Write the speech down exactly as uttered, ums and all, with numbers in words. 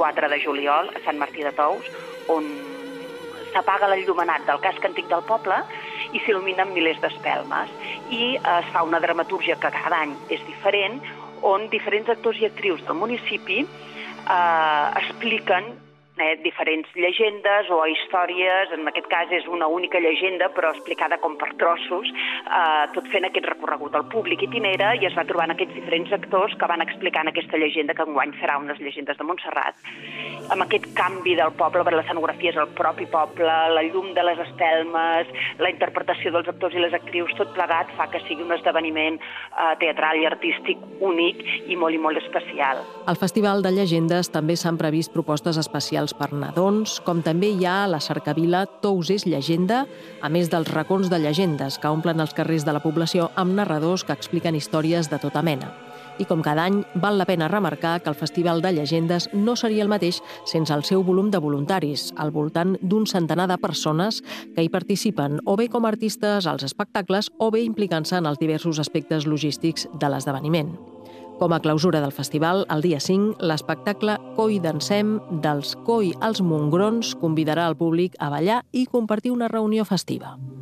quatre de juliol, a Sant Martí de Tous, on s'apaga l'enllumenat del casc antic del poble i s'il·luminen milers d'espelmes. I es fa una dramatúrgia que cada any és diferent, on diferents actors i actrius del municipi eh, expliquen eh, diferents llegendes o històries. En aquest cas és una única llegenda, però explicada com per trossos, eh, tot fent aquest recorregut al públic itinera, i es va trobant aquests diferents actors que van explicant aquesta llegenda, que enguany serà unes llegendes de Montserrat. Amb aquest canvi del poble, per l'escenografia és el propi poble, la llum de les espelmes, la interpretació dels actors i les actrius, tot plegat fa que sigui un esdeveniment eh, teatral i artístic únic i molt i molt especial. Al Festival de Llegendes també s'han previst propostes especials per nadons, com també hi ha la cercavila Tous és llegenda, a més dels racons de llegendes que omplen els carrers de la població amb narradors que expliquen històries de tota mena. I com cada any, val la pena remarcar que el Festival de Llegendes no seria el mateix sense el seu volum de voluntaris, al voltant d'un centenar de persones que hi participen, o bé com a artistes als espectacles, o bé implicant-se en els diversos aspectes logístics de l'esdeveniment. Com a clausura del festival, el dia cinc, l'espectacle Coi dansem, dels Coi als Mongrons, convidarà el públic a ballar i compartir una reunió festiva.